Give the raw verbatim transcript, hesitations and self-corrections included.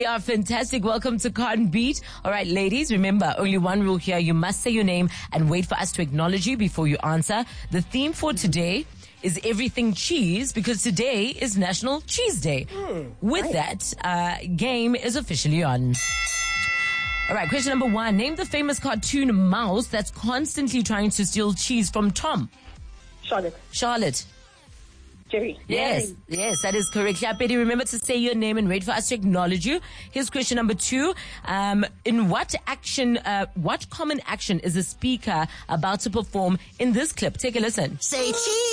are fantastic. Welcome to Carton Beat. All right, ladies, remember, only one rule here. You must say your name and wait for us to acknowledge you before you answer. The theme for today is everything cheese, because today is National Cheese Day. Mm, With right. that, uh, game is officially on. All right, question number one. Name the famous cartoon mouse that's constantly trying to steal cheese from Tom. Charlotte. Charlotte. Jerry. Yes, Yay. yes, that is correct. Yeah, Betty, remember to say your name and wait for us to acknowledge you. Here's question number two. Um, in what action, uh, what common action is the speaker about to perform in this clip? Take a listen. Say cheese.